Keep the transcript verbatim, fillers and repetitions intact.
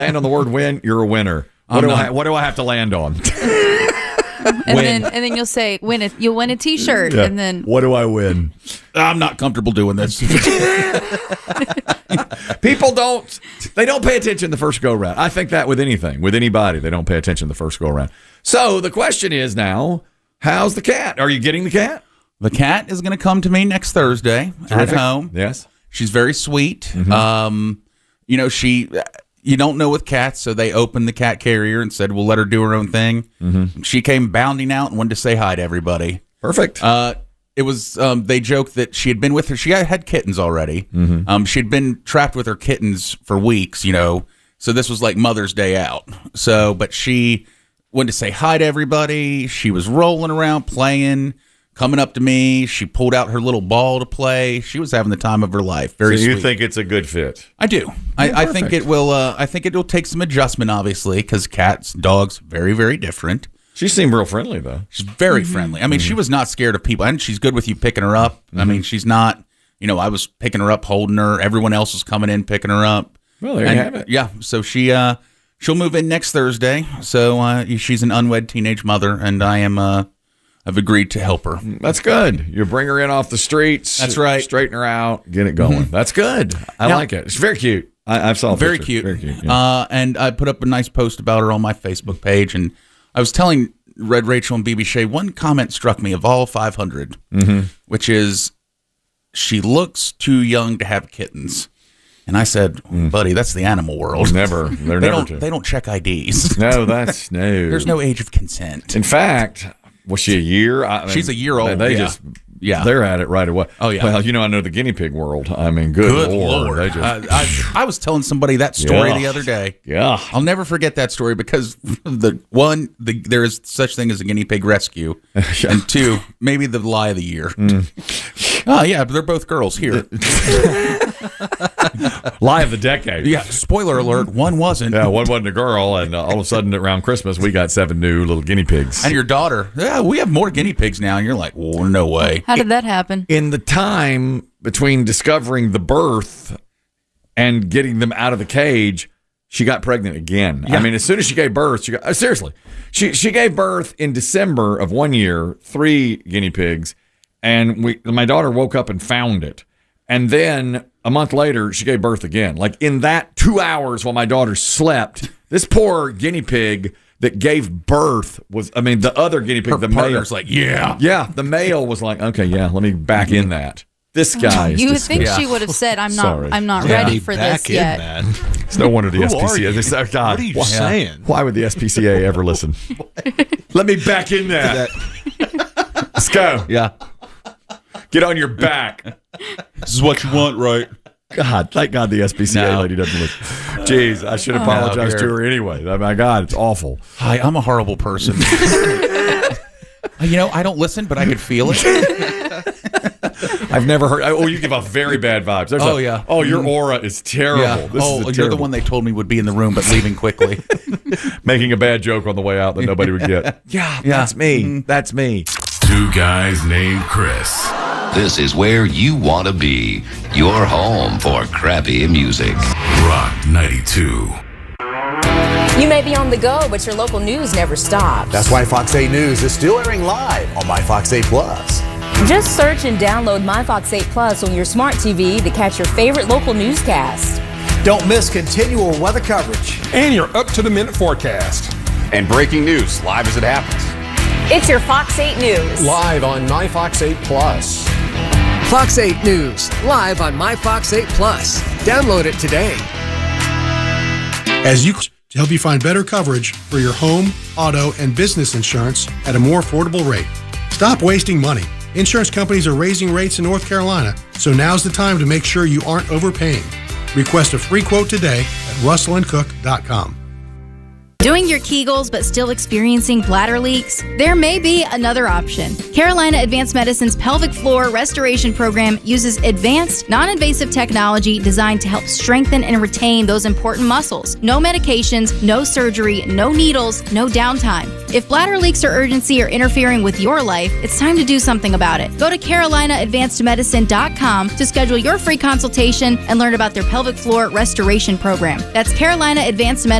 land on the word win, you're a winner. What, do I, what do I have to land on? And then, and then you'll say, "Win it! You'll win a T-shirt." Yeah. And then, what do I win? I'm not comfortable doing this. People don't. They don't pay attention the first go round. I think that with anything, with anybody, they don't pay attention the first go round. So the question is now, how's the cat? Are you getting the cat? The cat is going to come to me next Thursday Terrific. At home. Yes, she's very sweet. Mm-hmm. Um, you know, she. You don't know with cats, so they opened the cat carrier and said, we'll let her do her own thing. Mm-hmm. She came bounding out and wanted to say hi to everybody. Perfect. Uh, it was, um, they joked that she had been with her, she had kittens already. Mm-hmm. Um, she'd been trapped with her kittens for weeks, you know, so this was like Mother's Day out. So, but she wanted to say hi to everybody. She was rolling around, playing, coming up to me. She pulled out her little ball to play. She was having the time of her life. Very so you sweet. think it's a good fit? I do. I, I think it will. Uh, I think it will take some adjustment, obviously, because cats, dogs, very, very different. She seemed real friendly, though. She's very mm-hmm. friendly. I mean, mm-hmm. she was not scared of people, and she's good with you picking her up. Mm-hmm. I mean, she's not. You know, I was picking her up, holding her. Everyone else was coming in, picking her up. Well, there and, you have it. Yeah. So she, uh, she'll move in next Thursday. So uh, she's an unwed teenage mother, and I am. Uh, I've agreed to help her. That's good. You bring her in off the streets. That's right. Straighten her out. Get it going. Mm-hmm. That's good. I now, like it. It's very cute. I, I've saw a very picture. cute. Very cute. Yeah. Uh, and I put up a nice post about her on my Facebook page. And I was telling Red Rachel and B B Shea, one comment struck me of all five hundred, mm-hmm. which is, she looks too young to have kittens. And I said, mm. buddy, that's the animal world. Never. They're they never don't, to. They don't check I Ds. No, that's no. There's no age of consent. In fact, was she a year? I mean, she's a year old. They yeah. just, yeah, they're at it right away. Oh yeah. Well, you know, I know the guinea pig world. I mean, good, good Lord. Lord. They just, I, I, I was telling somebody that story yeah. the other day. Yeah, I'll never forget that story because the one, the, there is such thing as a guinea pig rescue, yeah. and two, maybe the lie of the year. Mm. Oh yeah, but they're both girls here. Lie of the decade. Yeah, spoiler alert, one wasn't. Yeah, one wasn't a girl, and uh, all of a sudden around Christmas, we got seven new little guinea pigs. And your daughter, yeah, we have more guinea pigs now, and you're like, well, no way. How did that happen? In the time between discovering the birth and getting them out of the cage, she got pregnant again. Yeah. I mean, as soon as she gave birth, she got, uh, seriously, she, she gave birth in December of one year, three guinea pigs, and we, my daughter woke up and found it. And then a month later, she gave birth again. Like in that two hours while my daughter slept, this poor guinea pig that gave birth was, I mean, the other guinea pig, Her the partner's male. like, yeah. Yeah, the male was like, okay, yeah, let me back in that. This guy is You would disgusting. think she would have said, I'm not Sorry. I'm not Yeah. ready for Back this in yet. that. It's no wonder the Who S P C A. are They say, God, What are you why, saying? why would the S P C A ever listen? Let me back in that. Let's go. Yeah. Get on your back. This is what you want, right? God, thank God the S P C A No. lady doesn't listen. Jeez, I should apologize No, to her anyway. Oh, my God, it's awful. Hi, I'm a horrible person. You know, I don't listen, but I could feel it. I've never heard. Oh, you give off very bad vibes. There's Oh, a, yeah. Oh, your aura is terrible. Yeah. This Oh, is a you're terrible, the one they told me would be in the room, but leaving quickly. making a bad joke on the way out that nobody would get. Yeah, that's me. That's me. Two guys named Chris. This is where you want to be. Your home for crappy music. Rock ninety-two. You may be on the go, but your local news never stops. That's why Fox eight News is still airing live on My Fox eight Plus. Just search and download My Fox eight Plus on your smart T V to catch your favorite local newscast. Don't miss continual weather coverage. And your up-to-the-minute forecast. And breaking news live as it happens. It's your Fox eight News. Live on My Fox eight Plus. Fox eight News, live on My Fox eight Plus. Download it today. As you to help you find better coverage for your home, auto, and business insurance at a more affordable rate. Stop wasting money. Insurance companies are raising rates in North Carolina, so now's the time to make sure you aren't overpaying. Request a free quote today at russell and cook dot com. Doing your Kegels but still experiencing bladder leaks? There may be another option. Carolina Advanced Medicine's pelvic floor restoration program uses advanced, non-invasive technology designed to help strengthen and retain those important muscles. No medications, no surgery, no needles, no downtime. If bladder leaks or urgency are interfering with your life, it's time to do something about it. Go to carolina advanced medicine dot com to schedule your free consultation and learn about their pelvic floor restoration program. That's Carolina Advanced Medicine.